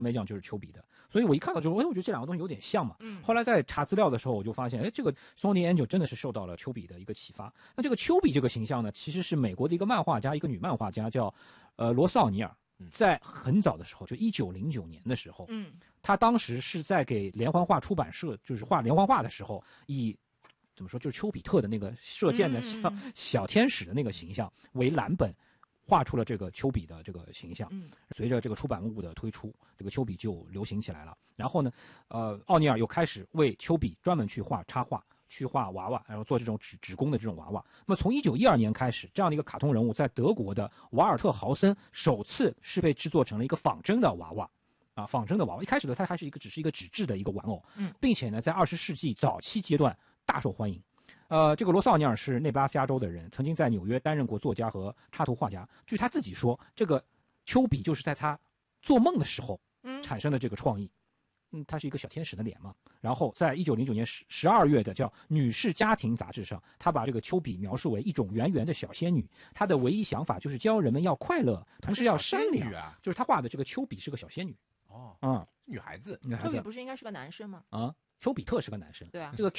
梅酱就是丘比的。所以我一看到之后，我觉得这两个东西有点像嘛。后来在查资料的时候，我就发现，这个 Sony Angel 真的是受到了丘比的一个启发。那这个丘比这个形象呢，其实是美国的一个漫画家，一个女漫画家叫罗斯奥尼尔。在很早的时候，就1909年的时候，他当时是在给连环画出版社，就是画连环画的时候，以怎么说，就是丘比特的那个射箭的小天使的那个形象为蓝本，画出了这个丘比的这个形象。随着这个出版物的推出，这个丘比就流行起来了。然后呢，奥尼尔又开始为丘比专门去画插画。去画娃娃，然后做这种纸工的这种娃娃。那么从1912年开始，这样的一个卡通人物在德国的瓦尔特豪森首次是被制作成了一个仿真的娃娃，仿真的娃娃。一开始呢，它还是只是一个纸质的一个玩偶，并且呢，在20世纪早期阶段大受欢迎。这个罗斯奥尼尔是内布拉斯加州的人，曾经在纽约担任过作家和插图画家。据他自己说，这个丘比就是在他做梦的时候产生的这个创意。它是一个小天使的脸嘛。然后在1909年12月的叫《女士家庭》杂志上，他把这个丘比描述为一种圆圆的小仙女，她的唯一想法就是教人们要快乐，同时要善良。就是他画的这个丘比是个小仙女。 女孩子。 丘比不是应该是个男生吗？ 丘比特是个男生。 对啊， 这个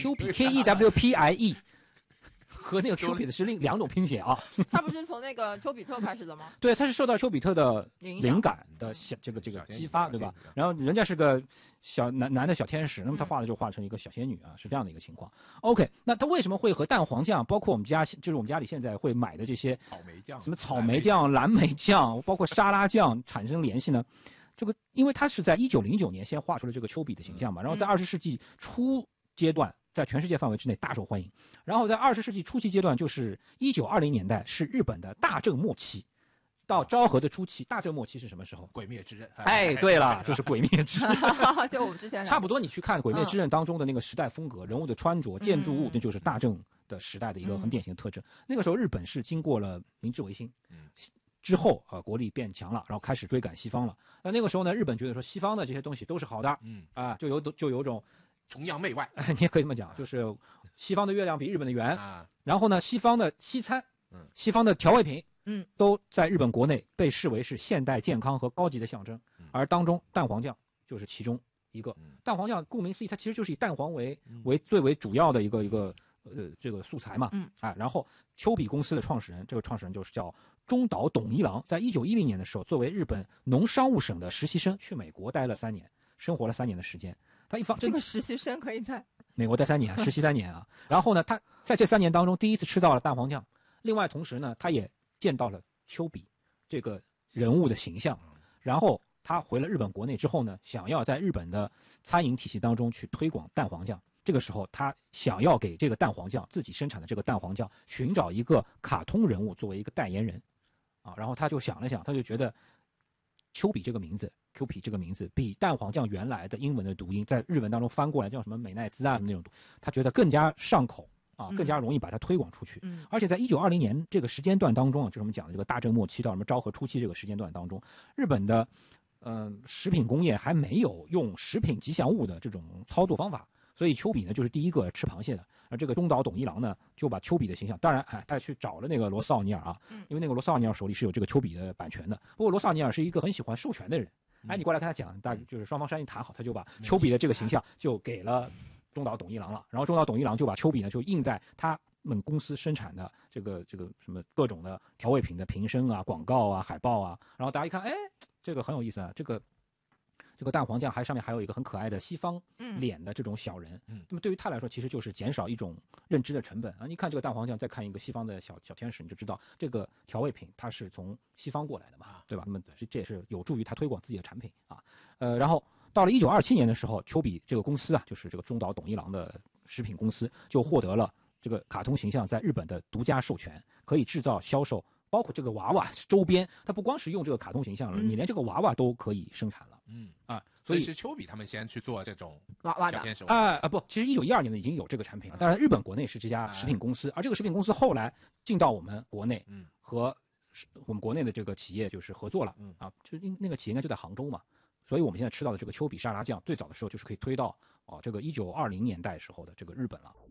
KEWPIE 和那个 Cupid 是两种拼写啊。 他不是从那个丘比特开始的吗？ 对，他是受到丘比特的灵感的这个激发，对吧？然后人家是个小男的小天使，那么他画的就画成一个小仙女啊，是这样的一个情况。OK， 那他为什么会和蛋黄酱，包括我们家里现在会买的这些草莓酱、 什么草莓酱、蓝莓酱，包括沙拉酱产生联系呢？这个因为他是在1909年先画出了这个丘比的形象嘛，然后在20世纪初阶段。在全世界范围之内大受欢迎，然后在20世纪初期阶段，就是1920年代是日本的大正末期，到昭和的初期。大正末期是什么时候？ 鬼灭之刃。 对了，就是鬼灭之刃。 对，我们之前差不多，你去看鬼灭之刃当中的那个时代风格、人物的穿着、建筑物，那就是大正的时代的一个很典型的特征。那个时候日本是经过了明治维新，之后国力变强了，然后开始追赶西方了。那个时候呢，日本觉得说西方的这些东西都是好的，就有种。 崇洋媚外， 你也可以这么讲，就是西方的月亮比日本的圆然后呢，西方的西餐，西方的调味品，都在日本国内被视为是现代健康和高级的象征，而当中蛋黄酱就是其中一个。蛋黄酱顾名思义，它其实就是以蛋黄为最为主要的一个这个素材嘛，然后丘比公司的创始人，这个创始人就是叫中岛董一郎，在1910年的时候，作为日本农商务省的实习生去美国待了3年，生活了3年的时间。 这个实习生可以在美国待3年，实习3年啊。然后呢，他在这3年当中第一次吃到了蛋黄酱，另外同时呢，他也见到了丘比这个人物的形象。然后他回了日本国内之后呢，想要在日本的餐饮体系当中去推广蛋黄酱。这个时候，他想要给这个蛋黄酱自己生产的这个蛋黄酱寻找一个卡通人物作为一个代言人然后他就想了想，他就觉得丘比这个名字。Q-P 这个名字比蛋黄酱原来的英文的读音在日文当中翻过来叫什么美奈滋那种读，他觉得更加上口更加容易把它推广出去。而且在1920年这个时间段当中就是我们讲的这个大正末期到什么昭和初期这个时间段当中，日本的食品工业还没有用食品吉祥物的这种操作方法，所以丘比呢就是第一个吃螃蟹的。而这个中岛董一郎呢就把丘比的形象，当然他去找了那个罗斯奥尼尔因为那个罗斯奥尼尔手里是有这个丘比的版权的。不过罗斯奥尼尔是一个很喜欢授权的人。你过来跟他讲，就是双方商议谈好，他就把丘比的这个形象就给了中岛董一郎了。然后中岛董一郎就把丘比呢就印在他们公司生产的这个什么各种的调味品的瓶身广告海报然后大家一看，这个很有意思这个蛋黄酱上面还有一个很可爱的西方脸的这种小人。那么对于他来说，其实就是减少一种认知的成本你看这个蛋黄酱，再看一个西方的小天使，你就知道这个调味品它是从西方过来的嘛，对吧？那么这也是有助于他推广自己的产品然后到了1927年的时候，丘比这个公司就是这个中岛董一郎的食品公司就获得了这个卡通形象在日本的独家授权，可以制造销售。包括这个娃娃周边，它不光是用这个卡通形象了，你连这个娃娃都可以生产了。 所以是丘比他们先去做这种娃娃小天使不，其实1912年呢已经有这个产品了。当然，日本国内是这家食品公司，而这个食品公司后来进到我们国内，和我们国内的这个企业就是合作了就那个企业应该就在杭州嘛。所以我们现在吃到的这个丘比沙拉酱，最早的时候就是可以推到这个1920年代时候的这个日本了。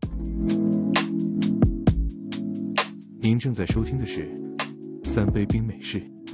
您正在收听的是三杯冰美式。